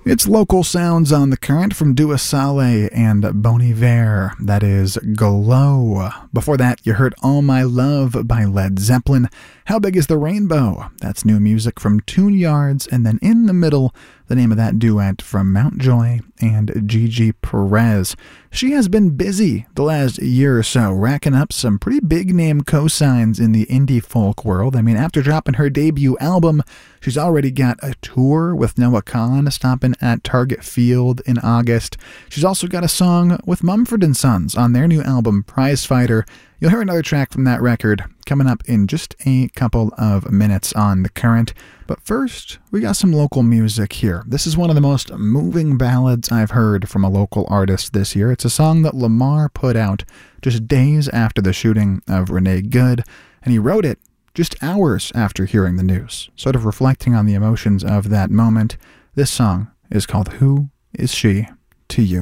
It's local sounds on the current from Dua Saleh and Bon Iver. That is Glow. Before that, you heard All My Love by Led Zeppelin. How Big Is the Rainbow? That's new music from Tune Yards. And then in the middle, the name of that duet from Mountjoy and Gigi Perez. She has been busy the last year or so, racking up some pretty big-name cosigns in the indie folk world. I mean, after dropping her debut album, she's already got a tour with Noah Kahan stopping at Target Field in August. She's also got a song with Mumford & Sons on their new album, Prizefighter. You'll hear another track from that record coming up in just a couple of minutes on The Current. But first, we got some local music here. This is one of the most moving ballads I've heard from a local artist this year. It's a song that Lamar put out just days after the shooting of Renee Good, and he wrote it just hours after hearing the news, sort of reflecting on the emotions of that moment. This song is called Who Is She to You?